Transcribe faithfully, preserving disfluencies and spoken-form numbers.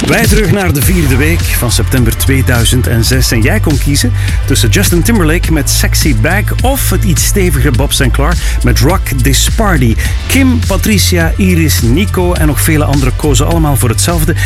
Wij terug naar de vierde week van september tweeduizend zes. En jij kon kiezen tussen Justin Timberlake met Sexy Back of het iets stevige Bob Sinclair met Rock This Party. Kim, Patricia, Iris, Nico en nog vele anderen kozen allemaal voor hetzelfde.